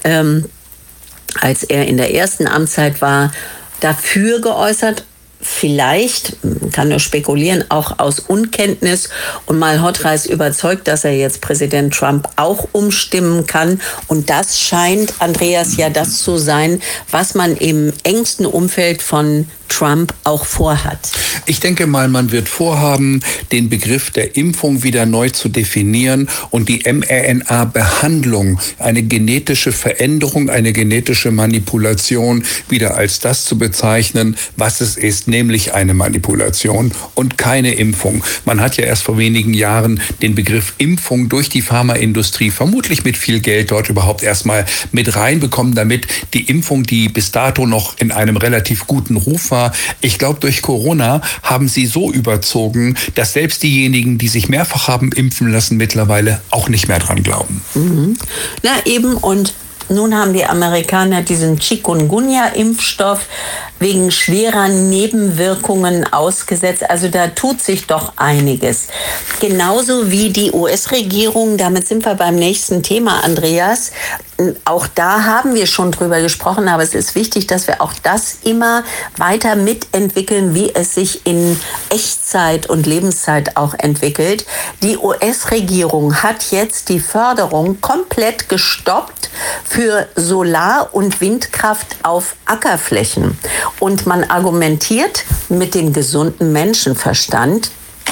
als er in der ersten Amtszeit war, dafür geäußert, vielleicht, kann nur spekulieren, auch aus Unkenntnis. Und Malhotra ist überzeugt, dass er jetzt Präsident Trump auch umstimmen kann. Und das scheint, Andreas, ja das zu sein, was man im engsten Umfeld von Trump auch vorhat. Ich denke mal, man wird vorhaben, den Begriff der Impfung wieder neu zu definieren und die mRNA-Behandlung, eine genetische Veränderung, eine genetische Manipulation wieder als das zu bezeichnen, was es ist, nämlich eine Manipulation und keine Impfung. Man hat ja erst vor wenigen Jahren den Begriff Impfung durch die Pharmaindustrie, vermutlich mit viel Geld dort überhaupt erstmal mit reinbekommen, damit die Impfung, die bis dato noch in einem relativ guten Ruf war, ich glaube, durch Corona haben sie so überzogen, dass selbst diejenigen, die sich mehrfach haben impfen lassen, mittlerweile auch nicht mehr dran glauben. Mhm. Na eben, und nun haben die Amerikaner diesen Chikungunya-Impfstoff wegen schwerer Nebenwirkungen ausgesetzt. Also da tut sich doch einiges. Genauso wie die US-Regierung, damit sind wir beim nächsten Thema, Andreas. Auch da haben wir schon drüber gesprochen, aber es ist wichtig, dass wir auch das immer weiter mitentwickeln, wie es sich in Echtzeit und Lebenszeit auch entwickelt. Die US-Regierung hat jetzt die Förderung komplett gestoppt für Solar- und Windkraft auf Ackerflächen. Und man argumentiert mit dem gesunden Menschenverstand.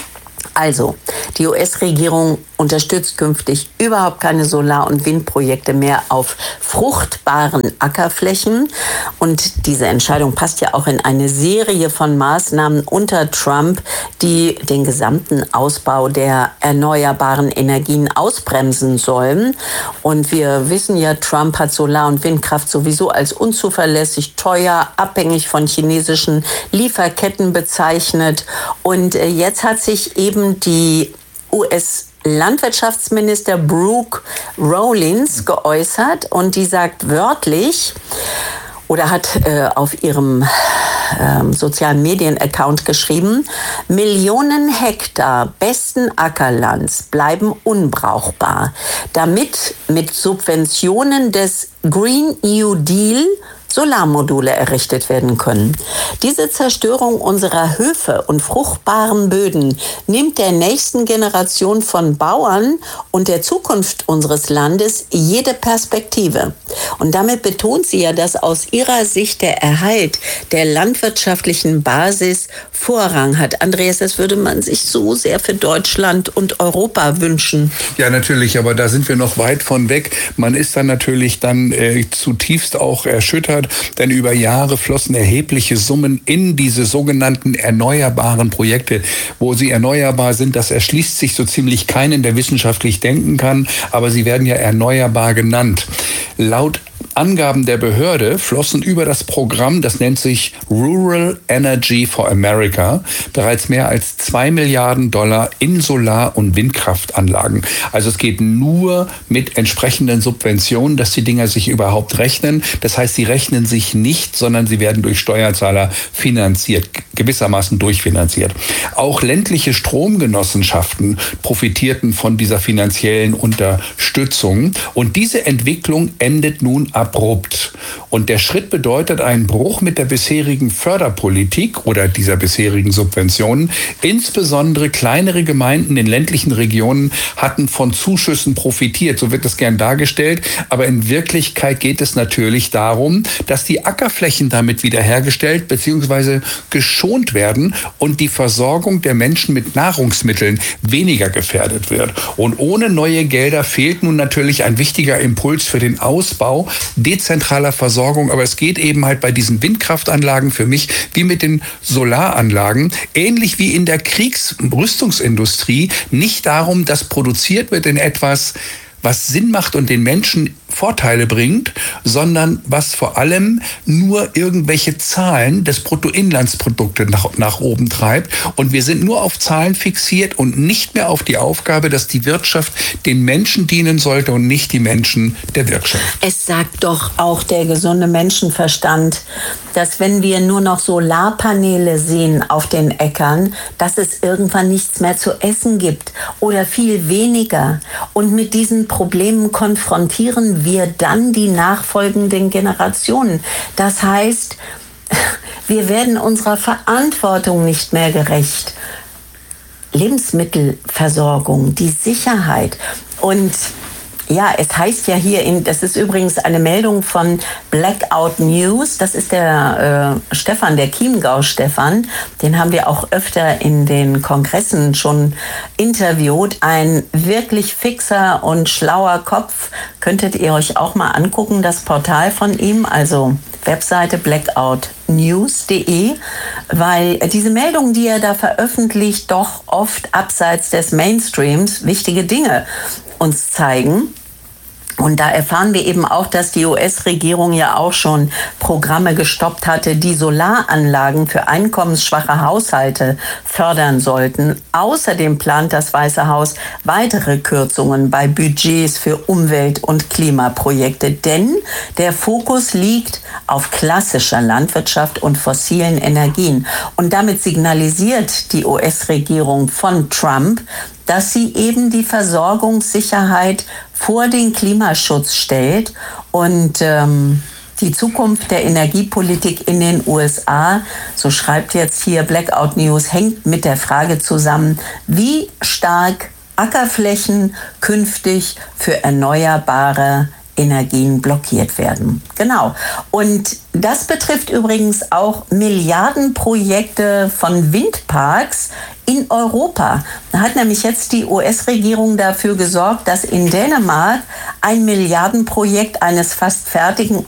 Also, die US-Regierung unterstützt künftig überhaupt keine Solar- und Windprojekte mehr auf fruchtbaren Ackerflächen. Und diese Entscheidung passt ja auch in eine Serie von Maßnahmen unter Trump, die den gesamten Ausbau der erneuerbaren Energien ausbremsen sollen. Und wir wissen ja, Trump hat Solar- und Windkraft sowieso als unzuverlässig, teuer, abhängig von chinesischen Lieferketten bezeichnet. Und jetzt hat sich eben die US-Landwirtschaftsminister Brooke Rollins geäußert und die sagt wörtlich oder hat auf ihrem sozialen Medien-Account geschrieben, Millionen Hektar besten Ackerlands bleiben unbrauchbar, damit mit Subventionen des Green New Deal Solarmodule errichtet werden können. Diese Zerstörung unserer Höfe und fruchtbaren Böden nimmt der nächsten Generation von Bauern und der Zukunft unseres Landes jede Perspektive. Und damit betont sie ja, dass aus ihrer Sicht der Erhalt der landwirtschaftlichen Basis Vorrang hat. Andreas, das würde man sich so sehr für Deutschland und Europa wünschen. Ja, natürlich, aber da sind wir noch weit von weg. Man ist dann natürlich zutiefst auch erschüttert, denn über Jahre flossen erhebliche Summen in diese sogenannten erneuerbaren Projekte. Wo sie erneuerbar sind, das erschließt sich so ziemlich keinen, der wissenschaftlich denken kann, aber sie werden ja erneuerbar genannt. Laut Angaben der Behörde flossen über das Programm, das nennt sich Rural Energy for America, bereits mehr als $2 Milliarden in Solar- und Windkraftanlagen. Also es geht nur mit entsprechenden Subventionen, dass die Dinger sich überhaupt rechnen. Das heißt, sie rechnen sich nicht, sondern sie werden durch Steuerzahler finanziert, gewissermaßen durchfinanziert. Auch ländliche Stromgenossenschaften profitierten von dieser finanziellen Unterstützung. Und diese Entwicklung endet nun abrupt. Und der Schritt bedeutet einen Bruch mit der bisherigen Förderpolitik oder dieser bisherigen Subventionen. Insbesondere kleinere Gemeinden in ländlichen Regionen hatten von Zuschüssen profitiert. So wird es gern dargestellt. Aber in Wirklichkeit geht es natürlich darum, dass die Ackerflächen damit wiederhergestellt bzw. geschont werden und die Versorgung der Menschen mit Nahrungsmitteln weniger gefährdet wird. Und ohne neue Gelder fehlt nun natürlich ein wichtiger Impuls für den Ausbau dezentraler Versorgung. Aber es geht eben halt bei diesen Windkraftanlagen für mich wie mit den Solaranlagen, ähnlich wie in der Kriegsrüstungsindustrie, nicht darum, dass produziert wird in etwas, was Sinn macht und den Menschen Vorteile bringt, sondern was vor allem nur irgendwelche Zahlen des Bruttoinlandsproduktes nach oben treibt. Und wir sind nur auf Zahlen fixiert und nicht mehr auf die Aufgabe, dass die Wirtschaft den Menschen dienen sollte und nicht die Menschen der Wirtschaft. Es sagt doch auch der gesunde Menschenverstand, dass wenn wir nur noch Solarpaneele sehen auf den Äckern, dass es irgendwann nichts mehr zu essen gibt oder viel weniger. Und mit diesen Problemen konfrontieren wir dann die nachfolgenden Generationen. Das heißt, wir werden unserer Verantwortung nicht mehr gerecht. Lebensmittelversorgung, die Sicherheit und ja, es heißt ja hier, das ist übrigens eine Meldung von Blackout News, das ist der Stefan, der Chiemgau-Stefan, den haben wir auch öfter in den Kongressen schon interviewt, ein wirklich fixer und schlauer Kopf, könntet ihr euch auch mal angucken, das Portal von ihm, also Webseite blackoutnews.de, weil diese Meldungen, die er da veröffentlicht, doch oft abseits des Mainstreams wichtige Dinge uns zeigen. Und da erfahren wir eben auch, dass die US-Regierung ja auch schon Programme gestoppt hatte, die Solaranlagen für einkommensschwache Haushalte fördern sollten. Außerdem plant das Weiße Haus weitere Kürzungen bei Budgets für Umwelt- und Klimaprojekte. Denn der Fokus liegt auf klassischer Landwirtschaft und fossilen Energien. Und damit signalisiert die US-Regierung von Trump, dass sie eben die Versorgungssicherheit vor den Klimaschutz stellt und die Zukunft der Energiepolitik in den USA, so schreibt jetzt hier Blackout News, hängt mit der Frage zusammen, wie stark Ackerflächen künftig für erneuerbare Energien blockiert werden. Genau. Und das betrifft übrigens auch Milliardenprojekte von Windparks in Europa. Da hat nämlich jetzt die US-Regierung dafür gesorgt, dass in Dänemark ein Milliardenprojekt eines fast fertigen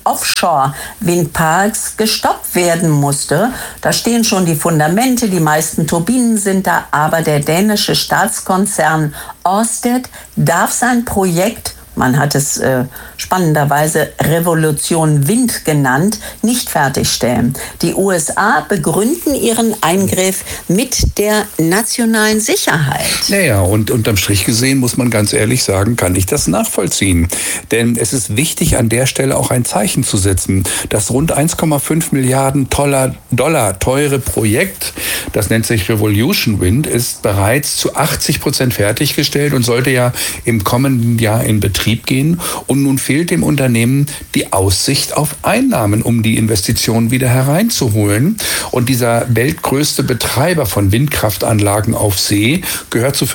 Offshore-Windparks gestoppt werden musste. Da stehen schon die Fundamente, die meisten Turbinen sind da, aber der dänische Staatskonzern Ørsted darf sein Projekt, man hat es spannenderweise Revolution Wind genannt, nicht fertigstellen. Die USA begründen ihren Eingriff mit der nationalen Sicherheit. Naja, und unterm Strich gesehen muss man ganz ehrlich sagen, kann ich das nachvollziehen. Denn es ist wichtig, an der Stelle auch ein Zeichen zu setzen. Das rund 1,5 Milliarden Dollar teure Projekt, das nennt sich Revolution Wind, ist bereits zu 80% fertiggestellt und sollte ja im kommenden Jahr in Betrieb gehen. Und nun fehlt dem Unternehmen die Aussicht auf Einnahmen, um die Investitionen wieder hereinzuholen. Und dieser weltgrößte Betreiber von Windkraftanlagen auf See gehört zu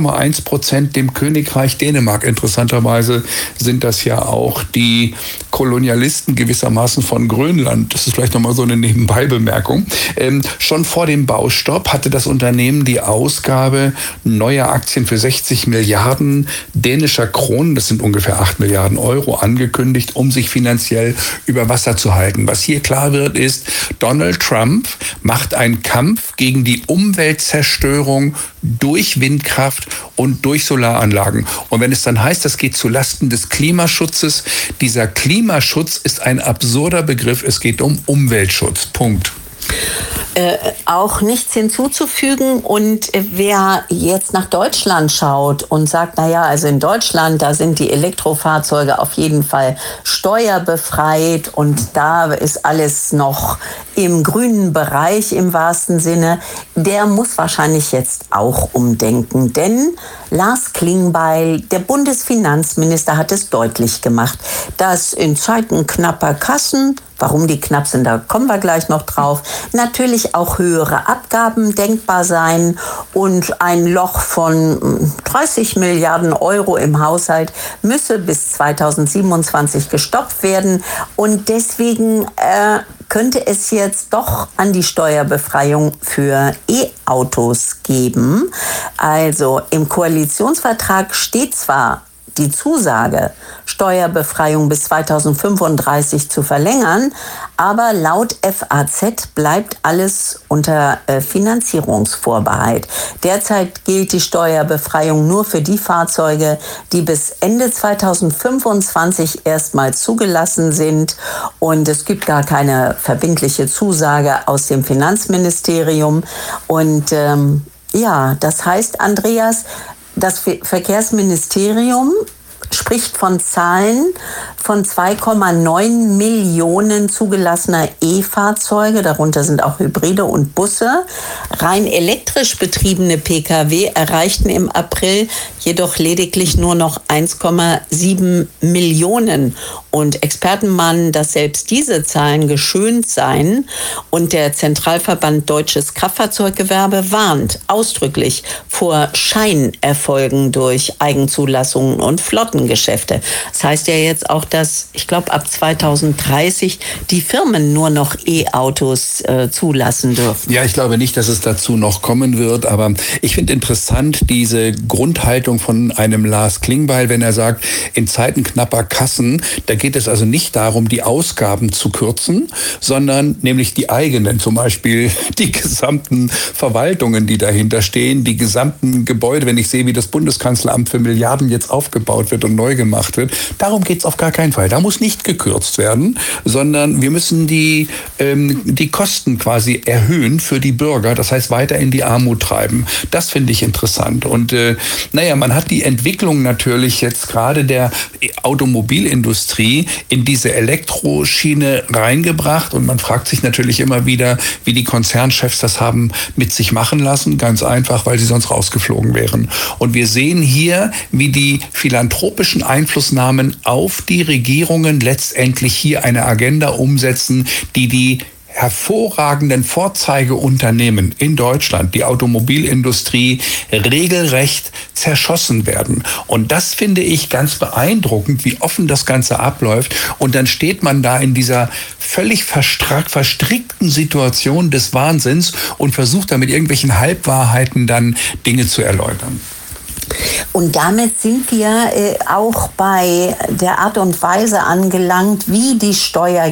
50,1% dem Königreich Dänemark. Interessanterweise sind das ja auch die Kolonialisten gewissermaßen von Grönland. Das ist vielleicht nochmal so eine Nebenbeibemerkung. Schon vor dem Baustopp hatte das Unternehmen die Ausgabe neuer Aktien für 60 Milliarden dänischer Kronen, das sind ungefähr 8 Milliarden Euro, angekündigt, um sich finanziell über Wasser zu halten. Was hier klar wird, ist, Donald Trump macht einen Kampf gegen die Umweltzerstörung durch Windkraft und durch Solaranlagen. Und wenn es dann heißt, das geht zulasten des Klimaschutzes, dieser Klimaschutz ist ein absurder Begriff. Es geht um Umweltschutz. Punkt. Auch nichts hinzuzufügen. Und wer jetzt nach Deutschland schaut und sagt, naja, also in Deutschland, da sind die Elektrofahrzeuge auf jeden Fall steuerbefreit und da ist alles noch im grünen Bereich im wahrsten Sinne, der muss wahrscheinlich jetzt auch umdenken. Denn Lars Klingbeil, der Bundesfinanzminister, hat es deutlich gemacht, dass in Zeiten knapper Kassen, warum die knapp sind, da kommen wir gleich noch drauf, natürlich auch höhere Abgaben denkbar seien und ein Loch von 30 Milliarden Euro im Haushalt müsse bis 2027 gestoppt werden. Und deswegen könnte es jetzt doch an die Steuerbefreiung für E-Autos geben. Also im Koalitionsvertrag steht zwar die Zusage, Steuerbefreiung bis 2035 zu verlängern, aber laut FAZ bleibt alles unter Finanzierungsvorbehalt. Derzeit gilt die Steuerbefreiung nur für die Fahrzeuge, die bis Ende 2025 erstmal zugelassen sind, und es gibt gar keine verbindliche Zusage aus dem Finanzministerium. Und ja, das heißt, Andreas, das Verkehrsministerium spricht von Zahlen von 2,9 Millionen zugelassener E-Fahrzeuge, darunter sind auch Hybride und Busse. Rein elektrisch betriebene Pkw erreichten im April jedoch lediglich nur noch 1,7 Millionen. Und Experten mahnen, dass selbst diese Zahlen geschönt seien. Und der Zentralverband Deutsches Kraftfahrzeuggewerbe warnt ausdrücklich vor Scheinerfolgen durch Eigenzulassungen und Flottengeschäfte. Das heißt ja jetzt auch, dass, ich glaube, ab 2030 die Firmen nur noch E-Autos zulassen dürfen. Ja, ich glaube nicht, dass es dazu noch kommen wird, aber ich finde interessant diese Grundhaltung von einem Lars Klingbeil, wenn er sagt, in Zeiten knapper Kassen, da geht es also nicht darum, die Ausgaben zu kürzen, sondern nämlich die eigenen, zum Beispiel die gesamten Verwaltungen, die dahinter stehen, die gesamten Gebäude, wenn ich sehe, wie das Bundeskanzleramt für Milliarden jetzt aufgebaut wird und neu gemacht wird. Darum geht es auf gar keinen Fall. Da muss nicht gekürzt werden, sondern wir müssen die Kosten quasi erhöhen für die Bürger, das heißt weiter in die Armut treiben. Das finde ich interessant. Und man hat die Entwicklung natürlich jetzt gerade der Automobilindustrie in diese Elektroschiene reingebracht und man fragt sich natürlich immer wieder, wie die Konzernchefs das haben mit sich machen lassen. Ganz einfach, weil sie sonst rausgeflogen wären. Und wir sehen hier, wie die philanthropischen Einflussnahmen auf die Regierungen letztendlich hier eine Agenda umsetzen, die hervorragenden Vorzeigeunternehmen in Deutschland, die Automobilindustrie, regelrecht zerschossen werden. Und das finde ich ganz beeindruckend, wie offen das Ganze abläuft. Und dann steht man da in dieser völlig verstrickten Situation des Wahnsinns und versucht da mit irgendwelchen Halbwahrheiten dann Dinge zu erläutern. Und damit sind wir auch bei der Art und Weise angelangt, wie die